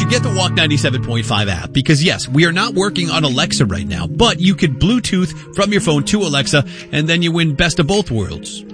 should get the Walk 97.5 app because, yes, we are not working on Alexa right now, but you could Bluetooth from your phone to Alexa, and then you win best of both worlds.